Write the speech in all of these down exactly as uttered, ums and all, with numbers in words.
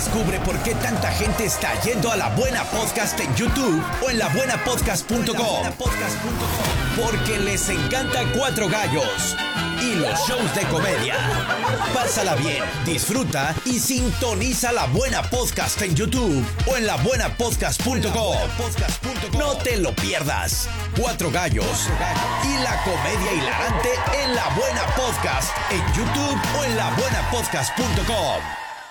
Descubre por qué tanta gente está yendo a La Buena Podcast en YouTube o en la buena podcast punto com. Porque les encanta Cuatro Gallos y los shows de comedia. Pásala bien, disfruta y sintoniza La Buena Podcast en YouTube o en la buena podcast punto com. No te lo pierdas. Cuatro Gallos y la comedia hilarante en La Buena Podcast en YouTube o en la buena podcast punto com.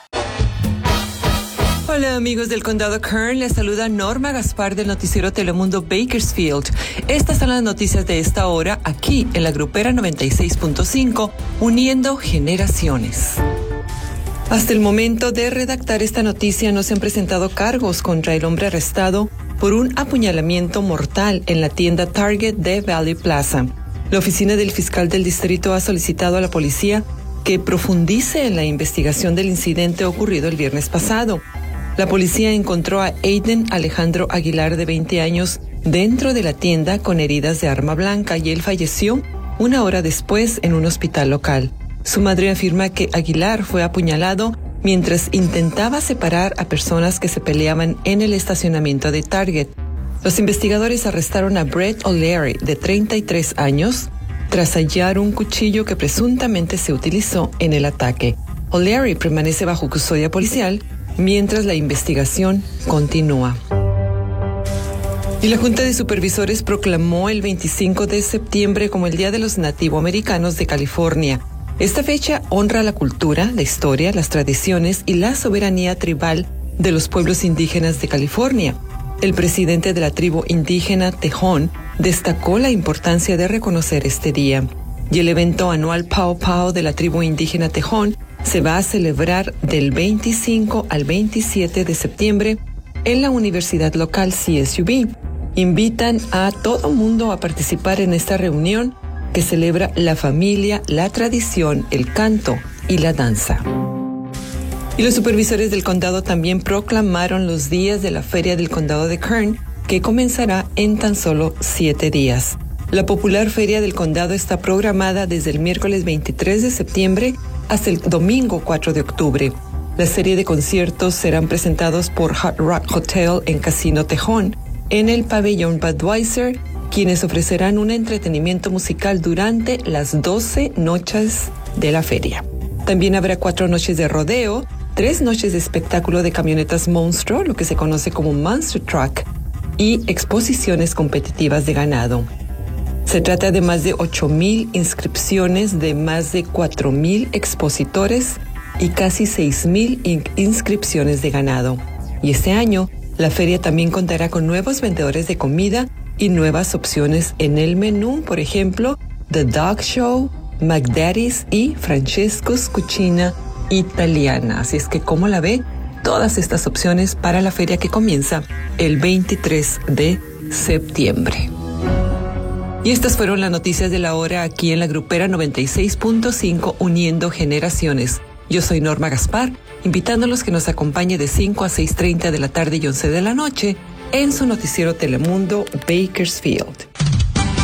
Hola amigos del Condado Kern, les saluda Norma Gaspar del noticiero Telemundo Bakersfield. Estas son las noticias de esta hora aquí en la Grupera noventa y seis punto cinco, uniendo generaciones. Hasta el momento de redactar esta noticia no se han presentado cargos contra el hombre arrestado por un apuñalamiento mortal en la tienda Target de Valley Plaza. La oficina del fiscal del distrito ha solicitado a la policía que profundice en la investigación del incidente ocurrido el viernes pasado. La policía encontró a Aiden Alejandro Aguilar, de veinte años, dentro de la tienda con heridas de arma blanca y él falleció una hora después en un hospital local. Su madre afirma que Aguilar fue apuñalado mientras intentaba separar a personas que se peleaban en el estacionamiento de Target. Los investigadores arrestaron a Brett O'Leary, de treinta y tres años, tras hallar un cuchillo que presuntamente se utilizó en el ataque. O'Leary permanece bajo custodia policial mientras la investigación continúa. Y la Junta de Supervisores proclamó el veinticinco de septiembre como el Día de los Nativoamericanos de California. Esta fecha honra la cultura, la historia, las tradiciones y la soberanía tribal de los pueblos indígenas de California. El presidente de la tribu indígena Tejón destacó la importancia de reconocer este día. Y el evento anual Pau Pau de la tribu indígena Tejón se va a celebrar del veinticinco al veintisiete de septiembre en la universidad local C S U B. Invitan a todo mundo a participar en esta reunión que celebra la familia, la tradición, el canto y la danza. Y los supervisores del condado también proclamaron los días de la Feria del Condado de Kern, que comenzará en tan solo siete días. La popular Feria del Condado está programada desde el miércoles veintitrés de septiembre hasta el domingo cuatro de octubre. La serie de conciertos serán presentados por Hard Rock Hotel en Casino Tejón, en el pabellón Budweiser, quienes ofrecerán un entretenimiento musical durante las doce noches de la feria. También habrá cuatro noches de rodeo, tres noches de espectáculo de camionetas monstruo, lo que se conoce como Monster Truck, y exposiciones competitivas de ganado. Se trata de más de ocho mil inscripciones de más de cuatro mil expositores y casi seis mil in- inscripciones de ganado. Y este año, la feria también contará con nuevos vendedores de comida y nuevas opciones en el menú, por ejemplo, The Dog Show, McDaddy's y Francesco's Cucina Italiana. Así es que, ¿cómo la ve? Todas estas opciones para la feria que comienza el veintitrés de septiembre. Y estas fueron las noticias de la hora aquí en la Grupera noventa y seis punto cinco, uniendo generaciones. Yo soy Norma Gaspar, invitándolos que nos acompañe de cinco a seis treinta de la tarde y once de la noche en su noticiero Telemundo Bakersfield.